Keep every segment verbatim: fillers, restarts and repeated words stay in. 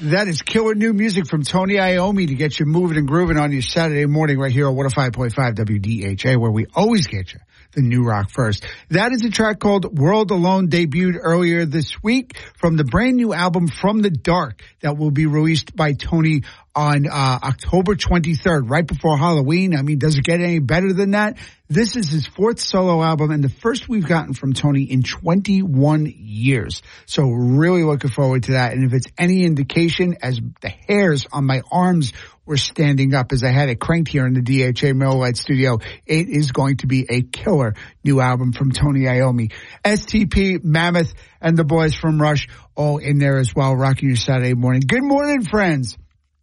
That is killer new music from Tony Iommi to get you moving and grooving on your Saturday morning right here on one oh five point five W D H A, where we always get you the new rock first. That is a track called World Alone, debuted earlier this week from the brand new album From the Dark that will be released by Tony on uh October twenty-third, right before Halloween. I mean, does it get any better than that? This is his fourth solo album and the first we've gotten from Tony in twenty-one years. So really looking forward to that. And if it's any indication, as the hairs on my arms were standing up as I had it cranked here in the D H A Miller Lite studio, it is going to be a killer new album from Tony Iommi. S T P, Mammoth, and the boys from Rush all in there as well, rocking your Saturday morning. Good morning, friends.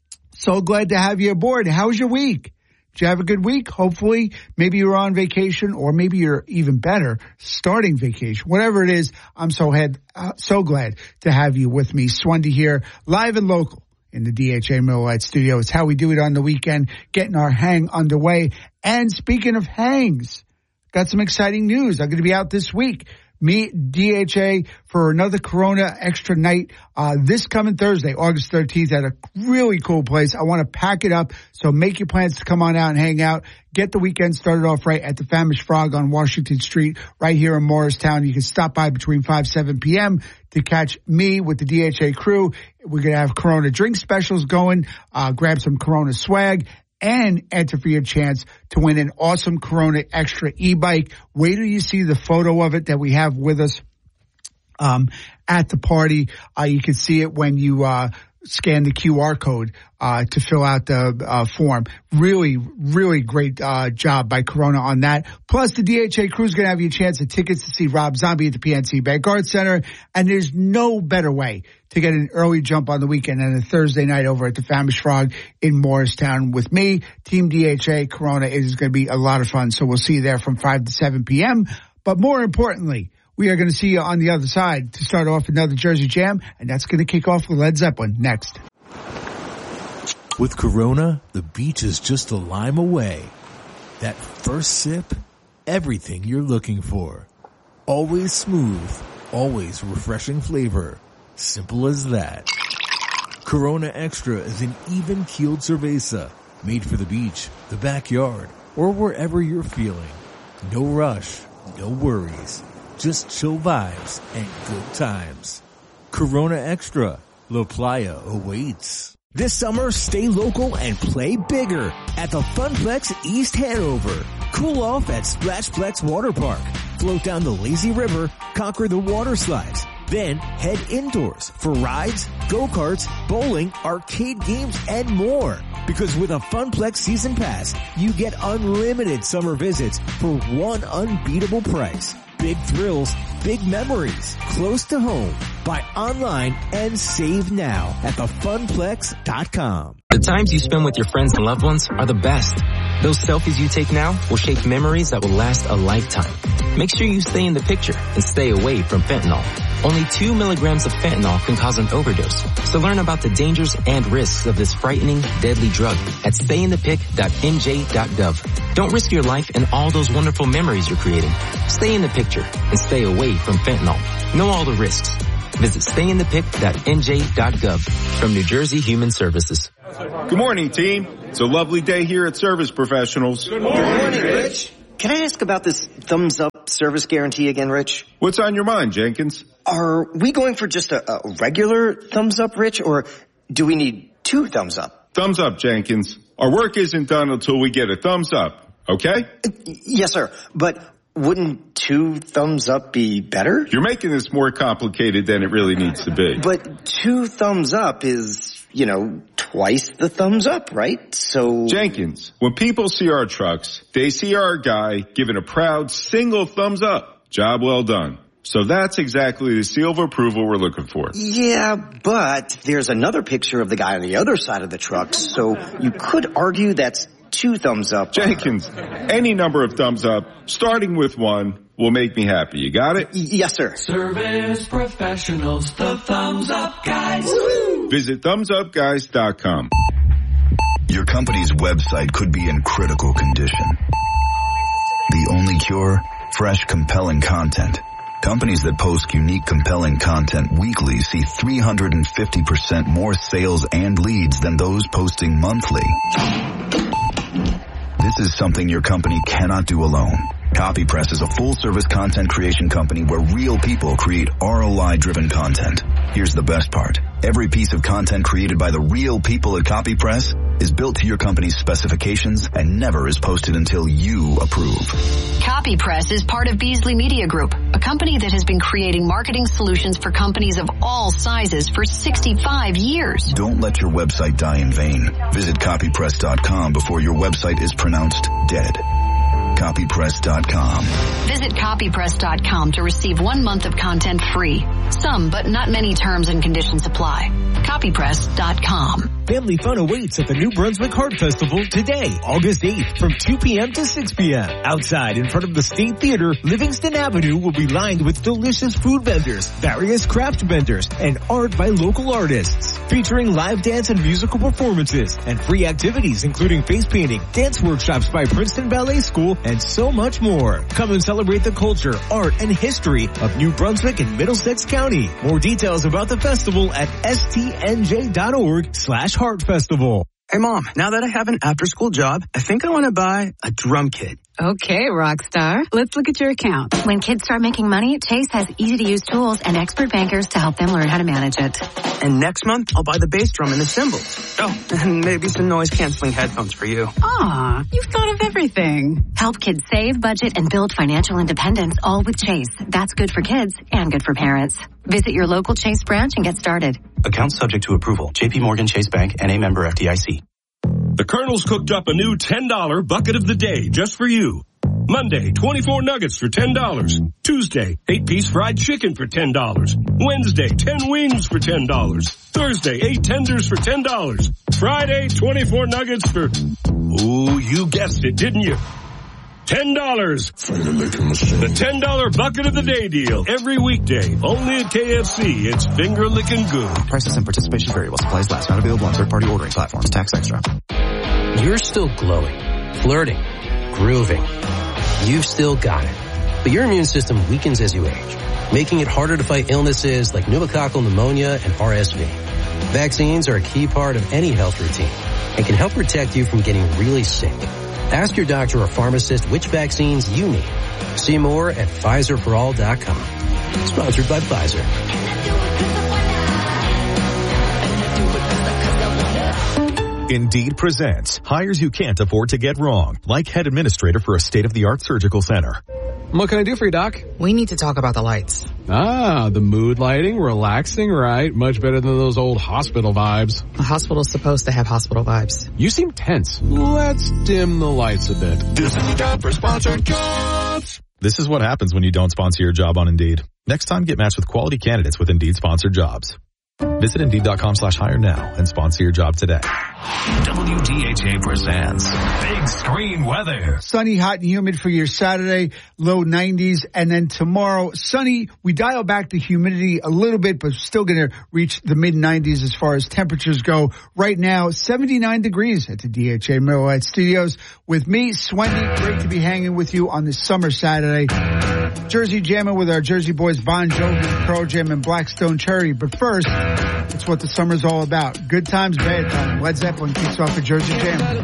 So glad to have you aboard. How was your week? Did you have a good week? Hopefully, maybe you were on vacation, or maybe you're even better, starting vacation. Whatever it is, I'm so head, uh, so glad to have you with me. Swendy here, live and local in the D H A Miller Lite studio. It's how we do it on the weekend, getting our hang underway. And speaking of hangs, got some exciting news. I'm going to be out this week. Me, D H A, for another Corona Extra night uh this coming Thursday, August thirteenth, at a really cool place. I want to pack it up, so make your plans to come on out and hang out. Get the weekend started off right at the Famished Frog on Washington Street, right here in Morristown. You can stop by between five, seven p.m. to catch me with the D H A crew. We're going to have Corona drink specials going, uh grab some Corona swag, and enter for your chance to win an awesome Corona Extra e-bike. Wait till you see the photo of it that we have with us um, at the party. Uh, you can see it when you uh, scan the Q R code uh, to fill out the uh, form. Really, really great uh, job by Corona on that. Plus, the D H A crew is going to have you a chance at tickets to see Rob Zombie at the P N C Bank Arts Center. And there's no better way to get an early jump on the weekend and a Thursday night over at the Famished Frog in Morristown with me, Team D H A, Corona. It is going to be a lot of fun. So we'll see you there from five to seven p.m. But more importantly, we are going to see you on the other side to start off another Jersey Jam, and that's going to kick off with Led Zeppelin next. With Corona, the beach is just a lime away. That first sip, everything you're looking for. Always smooth, always refreshing flavor. Simple as that. Corona Extra is an even-keeled cerveza, made for the beach, the backyard, or wherever you're feeling. No rush, no worries. Just chill vibes and good times. Corona Extra. La Playa awaits. This summer, stay local and play bigger at the Funplex East Hanover. Cool off at Splashplex Water Park. Float down the lazy river, conquer the water slides. Then head indoors for rides, go-karts, bowling, arcade games, and more. Because with a Funplex Season Pass, you get unlimited summer visits for one unbeatable price. Big thrills, big memories, close to home. Buy online and save now at the funplex dot com. The times you spend with your friends and loved ones are the best. Those selfies you take now will shape memories that will last a lifetime. Make sure you stay in the picture and stay away from fentanyl. Only two milligrams of fentanyl can cause an overdose. So learn about the dangers and risks of this frightening, deadly drug at stay in the pic dot N J dot gov. Don't risk your life and all those wonderful memories you're creating. Stay in the picture and stay away from fentanyl. Know all the risks. Visit stay in the pic dot N J dot gov from New Jersey Human Services. Good morning, team. It's a lovely day here at Service Professionals. Good morning, Good morning Rich. Can I ask about this thumbs up service guarantee again, Rich? What's on your mind, Jenkins? Are we going for just a, a regular thumbs up, Rich, or do we need two thumbs up? Thumbs up, Jenkins. Our work isn't done until we get a thumbs up, okay? Uh, yes, sir. But wouldn't two thumbs up be better? You're making this more complicated than it really needs to be. But two thumbs up is, you know, twice the thumbs up, right? So... Jenkins, when people see our trucks, they see our guy giving a proud single thumbs up. Job well done. So that's exactly the seal of approval we're looking for. Yeah, but there's another picture of the guy on the other side of the truck, so you could argue that's two thumbs up. Jenkins, any number of thumbs up, starting with one, will make me happy. You got it? Y- yes, sir. Service Professionals, the thumbs up guys. Woo-hoo! Visit thumbs up guys dot com. Your company's website could be in critical condition. The only cure? Fresh, compelling content. Companies that post unique, compelling content weekly see three hundred fifty percent more sales and leads than those posting monthly. This is something your company cannot do alone. CopyPress is a full-service content creation company where real people create R O I-driven content. Here's the best part. Every piece of content created by the real people at CopyPress is built to your company's specifications and never is posted until you approve. CopyPress is part of Beasley Media Group, a company that has been creating marketing solutions for companies of all sizes for sixty-five years. Don't let your website die in vain. Visit copypress dot com before your website is pronounced dead. copypress dot com. Visit copypress dot com to receive one month of content free. Some, but not many terms and conditions apply. copypress dot com. Family fun awaits at the New Brunswick Heart Festival today, August eighth, from two p.m. to six p.m. Outside in front of the State Theater, Livingston Avenue will be lined with delicious food vendors, various craft vendors, and art by local artists. Featuring live dance and musical performances, and free activities including face painting, dance workshops by Princeton Ballet School, and so much more. Come and celebrate the culture, art, and history of New Brunswick and Middlesex County. More details about the festival at s t n j dot org slash Heart Festival. Hey Mom, now that I have an after-school job, I think I want to buy a drum kit. Okay, Rockstar. Let's look at your account. When kids start making money, Chase has easy-to-use tools and expert bankers to help them learn how to manage it. And next month, I'll buy the bass drum and the cymbals. Oh, and maybe some noise-canceling headphones for you. Aw, you've thought of everything. Help kids save, budget, and build financial independence, all with Chase. That's good for kids and good for parents. Visit your local Chase branch and get started. Account subject to approval. J P Morgan Chase Bank and a member F D I C. The Colonel's cooked up a new ten dollar bucket of the day just for you. Monday, twenty-four nuggets for ten dollars. Tuesday, eight-piece fried chicken for ten dollars. Wednesday, ten wings for ten dollars. Thursday, eight tenders for ten dollars. Friday, twenty-four nuggets for... Ooh, you guessed it, didn't you? ten dollars. The ten dollar bucket of the day deal. Every weekday. Only at K F C. It's finger licking good. Prices and participation vary while supplies last. Not available on third-party ordering platforms. Tax extra. You're still glowing, flirting, grooving. You've still got it. But your immune system weakens as you age, making it harder to fight illnesses like pneumococcal pneumonia and R S V. Vaccines are a key part of any health routine and can help protect you from getting really sick. Ask your doctor or pharmacist which vaccines you need. See more at Pfizer for all dot com. Sponsored by Pfizer. Indeed presents hires you can't afford to get wrong, like head administrator for a state-of-the-art surgical center. What can I do for you, Doc? We need to talk about the lights. Ah, the mood lighting, relaxing, right? Much better than those old hospital vibes. A hospital's supposed to have hospital vibes. You seem tense. Let's dim the lights a bit. This is time for sponsored jobs. This is what happens when you don't sponsor your job on Indeed. Next time, get matched with quality candidates with Indeed sponsored jobs. Visit Indeed.com slash hire now and sponsor your job today. W D H A presents Big Screen Weather. Sunny, hot, and humid for your Saturday, low nineties. And then tomorrow, sunny. We dial back the humidity a little bit, but still going to reach the mid nineties as far as temperatures go. Right now, seventy-nine degrees at the D H A Miller Lite Studios. With me, Swendy. Great to be hanging with you on this summer Saturday. Jersey jamming with our Jersey boys, Bon Jovi, Pearl Jam, and Blackstone Cherry. But first, it's what the summer's all about. Good times, bad times. Led Zeppelin kicks off the Jersey Jam.